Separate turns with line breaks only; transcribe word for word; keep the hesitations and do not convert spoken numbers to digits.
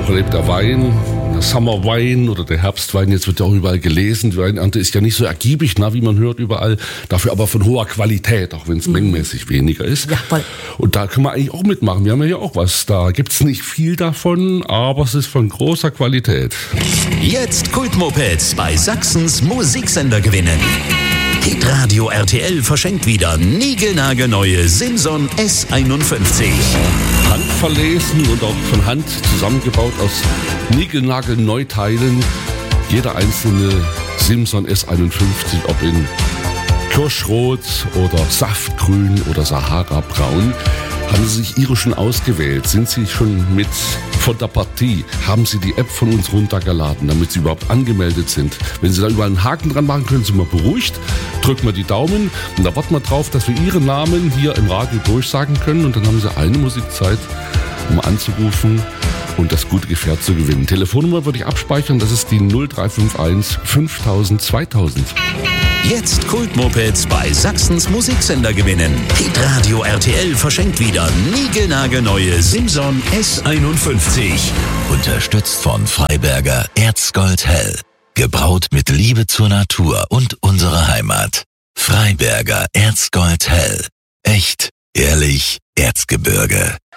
Woche lebt der Wein, der Summer Wine oder der Herbstwein. Jetzt wird ja auch überall gelesen. Die Weinernte ist ja nicht so ergiebig, na, wie man hört überall. Dafür aber von hoher Qualität, auch wenn es mhm. mengenmäßig weniger ist.
Ja, voll.
Und da können wir eigentlich auch mitmachen. Wir haben ja hier auch was. Da gibt's nicht viel davon, aber es ist von großer Qualität.
Jetzt Kultmopeds bei Sachsens Musiksender gewinnen. Hitradio R T L verschenkt wieder niegelnagelneue Simson S einundfünfzig.
Handverlesen und auch von Hand zusammengebaut aus Niegelnagel-Neuteilen. Jeder einzelne Simson S einundfünfzig, ob in Kirschrot oder Saftgrün oder Sahara-Braun. Haben Sie sich Ihre schon ausgewählt? Sind Sie schon mit von der Partie? Haben Sie die App von uns runtergeladen, damit Sie überhaupt angemeldet sind? Wenn Sie da überall einen Haken dran machen, können Sie mal beruhigt. Drücken wir die Daumen und da warten wir drauf, dass wir Ihren Namen hier im Radio durchsagen können. Und dann haben Sie eine Musikzeit, um anzurufen und das gute Gefährt zu gewinnen. Telefonnummer würde ich abspeichern, das ist die null drei fünf eins fünftausend zweitausend.
Jetzt Kultmopeds bei Sachsens Musiksender gewinnen. Hitradio R T L verschenkt wieder niegelnagelneue Simson S einundfünfzig.
Unterstützt von Freiberger Erzgold Hell. Gebraut mit Liebe zur Natur und unserer Heimat. Freiberger Erzgold Hell. Echt, ehrlich, Erzgebirge.